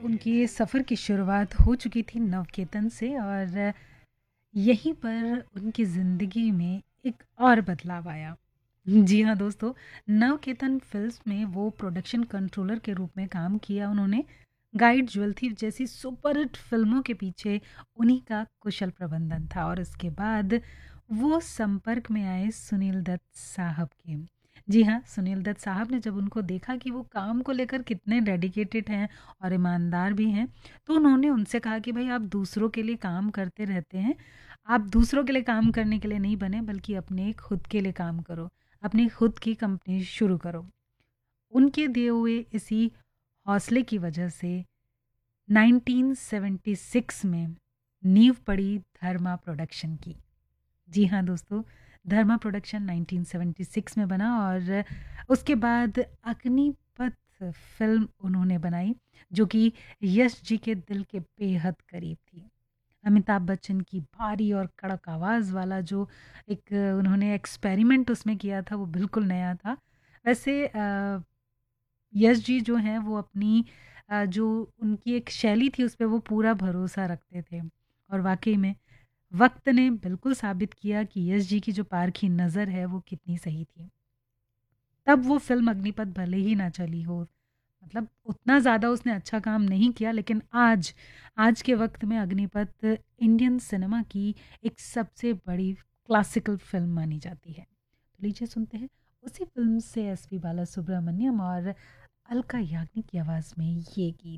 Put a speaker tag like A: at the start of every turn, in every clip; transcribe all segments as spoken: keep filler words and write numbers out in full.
A: उनके सफ़र की शुरुआत हो चुकी थी नवकेतन से और यहीं पर उनकी ज़िंदगी में एक और बदलाव आया। जी हाँ दोस्तों, नवकेतन फ़िल्म्स में वो प्रोडक्शन कंट्रोलर के रूप में काम किया उन्होंने। गाइड ज्वेल थी जैसी सुपरहिट फ़िल्मों के पीछे उन्हीं का कुशल प्रबंधन था और इसके बाद वो संपर्क में आए सुनील दत्त साहब के। जी हाँ, सुनील दत्त साहब ने जब उनको देखा कि वो काम को लेकर कितने डेडिकेटेड हैं और ईमानदार भी हैं, तो उन्होंने उनसे कहा कि भाई आप दूसरों के लिए काम करते रहते हैं, आप दूसरों के लिए काम करने के लिए नहीं बने बल्कि अपने खुद के लिए काम करो, अपनी खुद की कंपनी शुरू करो। उनके दिए हुए इसी हौसले की वजह से नाइनटीन सेवेंटी सिक्स में नींव पड़ी धर्मा प्रोडक्शन की। जी हाँ दोस्तों, धर्मा प्रोडक्शन नाइनटीन सेवेंटी सिक्स में बना और उसके बाद अग्निपथ फिल्म उन्होंने बनाई जो कि यश जी के दिल के बेहद करीब थी। अमिताभ बच्चन की भारी और कड़क आवाज़ वाला जो एक उन्होंने एक्सपेरिमेंट उसमें किया था वो बिल्कुल नया था। वैसे अ, यश जी जो हैं वो अपनी अ, जो उनकी एक शैली थी उस पे वो पूरा भरोसा रखते थे और वाक़ई में वक़्त ने बिल्कुल साबित किया कि यश जी की जो पारखी नज़र है वो कितनी सही थी। तब वो फ़िल्म अग्निपथ भले ही ना चली हो, मतलब उतना ज़्यादा उसने अच्छा काम नहीं किया लेकिन आज, आज के वक़्त में अग्निपथ इंडियन सिनेमा की एक सबसे बड़ी क्लासिकल फ़िल्म मानी जाती है। तो लीजिए सुनते हैं उसी फ़िल्म से एसपी बालासुब्रमण्यम और अलका याग्निक की आवाज़ में ये गीत।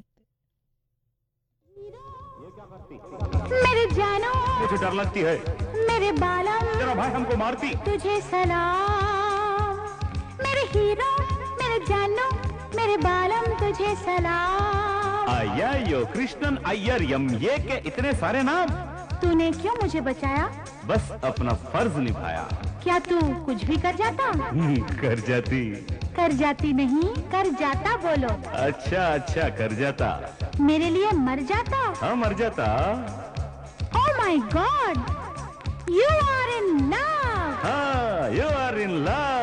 B: मेरे जानो
C: मुझे डर लगती है,
B: मेरे बालम
C: तेरा भाई हमको मारती।
B: तुझे सलाम, मेरे हीरो मेरे जानो मेरे बालम तुझे सलाम।
C: अय्यो कृष्णन अय्यर यम, ये के इतने सारे नाम।
B: तूने क्यों मुझे बचाया?
C: बस अपना फर्ज निभाया।
B: क्या तू कुछ भी कर जाता?
C: हम्म, कर जाती।
B: कर जाती नहीं, कर जाता बोलो।
C: अच्छा अच्छा, कर जाता।
B: मेरे लिए मर जाता?
C: हाँ मर जाता।
B: Oh my God, you are in love.
C: हाँ, यू आर इन लव।